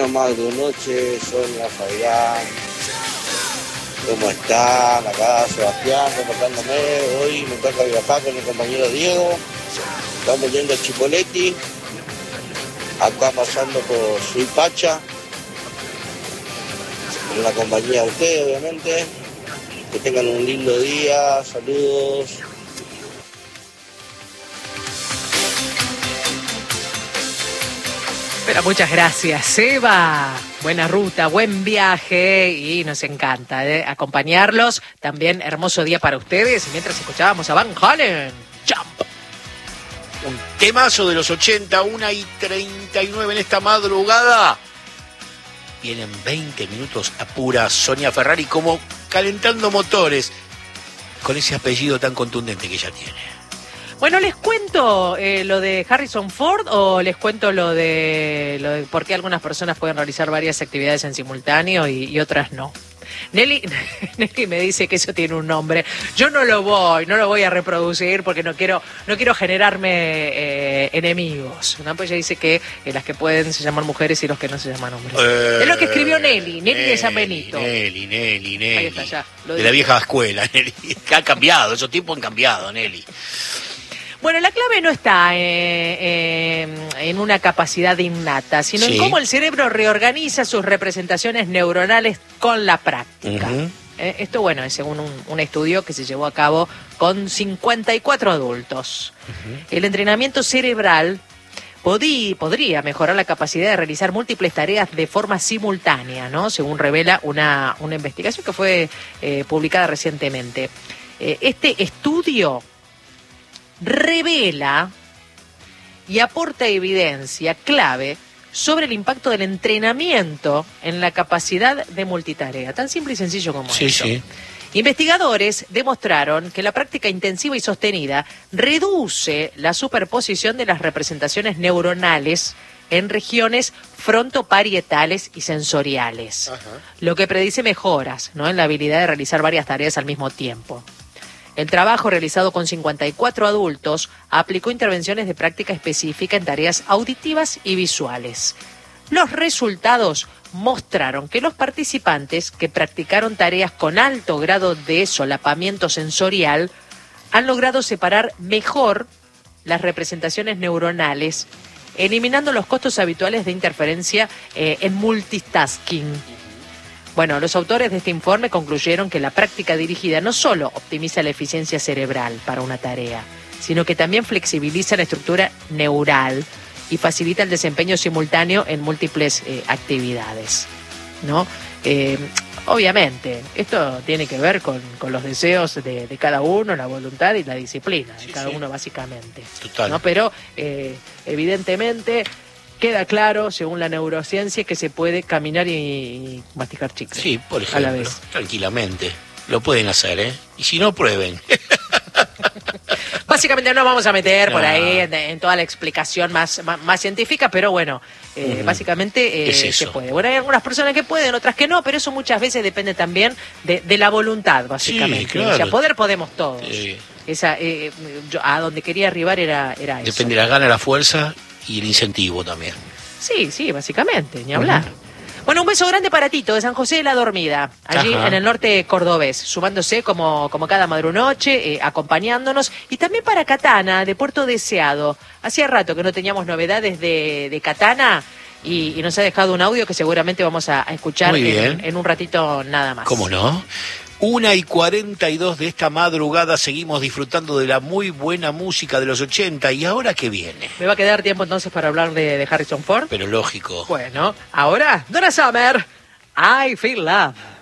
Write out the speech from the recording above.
Buenas noches, Sonia, Fabián. ¿Cómo están? Acá Sebastián, reportándome. Hoy me toca viajar con mi compañero Diego. Estamos yendo a Chipoleti. Acá pasando por Suipacha. En la compañía de ustedes, obviamente. Que tengan un lindo día. Saludos. Pero muchas gracias, Seba. Buena ruta, buen viaje y nos encanta acompañarlos. También hermoso día para ustedes. Y mientras escuchábamos a Van Halen, Jump. Un temazo de los 80, 1:39 en esta madrugada. Vienen 20 minutos a pura Sonia Ferrari como calentando motores con ese apellido tan contundente que ella tiene. Bueno, ¿les cuento lo de Harrison Ford o les cuento lo de por qué algunas personas pueden realizar varias actividades en simultáneo y otras no? Nelly me dice que eso tiene un nombre. Yo no lo voy a reproducir porque no quiero generarme enemigos, ¿no? Pues ella dice que las que pueden se llaman mujeres y los que no se llaman hombres. Es lo que escribió Nelly de San Benito. Nelly. Ahí está, ya. De la vieja escuela, Nelly. Que ha cambiado, esos tiempos han cambiado, Nelly. Bueno, la clave no está en una capacidad innata, sino en cómo el cerebro reorganiza sus representaciones neuronales con la práctica. Uh-huh. Esto, bueno, es según un estudio que se llevó a cabo con 54 adultos. Uh-huh. El entrenamiento cerebral podría mejorar la capacidad de realizar múltiples tareas de forma simultánea, ¿no? Según revela una investigación que fue publicada recientemente. Este estudio revela y aporta evidencia clave sobre el impacto del entrenamiento en la capacidad de multitarea. Tan simple y sencillo como eso. Sí. Investigadores demostraron que la práctica intensiva y sostenida reduce la superposición de las representaciones neuronales en regiones frontoparietales y sensoriales, lo que predice mejoras, ¿no?, en la habilidad de realizar varias tareas al mismo tiempo. El trabajo realizado con 54 adultos aplicó intervenciones de práctica específica en tareas auditivas y visuales. Los resultados mostraron que los participantes que practicaron tareas con alto grado de solapamiento sensorial han logrado separar mejor las representaciones neuronales, eliminando los costos habituales de interferencia en multitasking. Bueno, los autores de este informe concluyeron que la práctica dirigida no solo optimiza la eficiencia cerebral para una tarea, sino que también flexibiliza la estructura neural y facilita el desempeño simultáneo en múltiples actividades, ¿no? Obviamente, esto tiene que ver con los deseos de cada uno, la voluntad y la disciplina de cada uno, básicamente. Total. ¿No? Pero, evidentemente, queda claro, según la neurociencia, que se puede caminar y masticar chicles. Sí, por ejemplo, a la vez. Tranquilamente. Lo pueden hacer, ¿eh? Y si no, prueben. Básicamente no vamos a meter por ahí en toda la explicación más científica, pero bueno, básicamente se puede. Bueno, hay algunas personas que pueden, otras que no, pero eso muchas veces depende también de la voluntad, básicamente. Sí, claro. O sea, poder podemos todos. Sí. Yo a donde quería arribar era eso. Depende de la gana, la fuerza y el incentivo también. Sí, básicamente, ni hablar. Bueno, un beso grande para Tito, de San José de la Dormida, allí en el norte cordobés, sumándose como cada madrunoche, acompañándonos. Y también para Catana, de Puerto Deseado. Hacía rato que no teníamos novedades de Catana y nos ha dejado un audio que seguramente vamos a escuchar en un ratito nada más. ¿Cómo no? 1:42 de esta madrugada, seguimos disfrutando de la muy buena música de los 80. ¿Y ahora qué viene? ¿Me va a quedar tiempo entonces para hablar de Harrison Ford? Pero lógico. Bueno, ahora, Donna Summer, I Feel Love.